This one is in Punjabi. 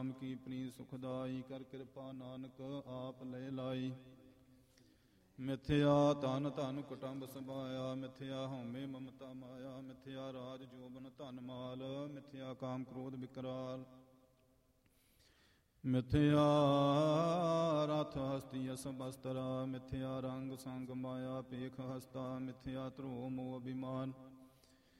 ਕੀ ਪ੍ਰੀਤ ਸੁਖਦਾਈ, ਕਰ ਕਿਰਪਾ ਨਾਨਕ ਆਪ ਲੈ ਲਾਈ। ਮਿਥਿਆ ਧਨ ਧਨ ਕੁਟੰਬ ਸਭਾਇਆ, ਮਿਥਿਆ ਹਉਮੈ ਮਮਤਾ ਮਾਇਆ, ਮਿਥਿਆ ਰਾਜ ਜੋਬਨ ਧਨ ਮਾਲ, ਮਿਥਿਆ ਕਾਮ ਕ੍ਰੋਧ ਵਿਕਰਾਲ, ਮਿਥਿਆ ਰਥ ਹਸਤੀ ਅਸਭ ਅਸਤਰਾ, ਮਿਥਿਆ ਰੰਗ ਸੰਗ ਮਾਇਆ ਪੇਖ ਹਸਤਾ, ਮਿਥਿਆ ਧਰੋ ਮੋਹ ਅਭਿਮਾਨ,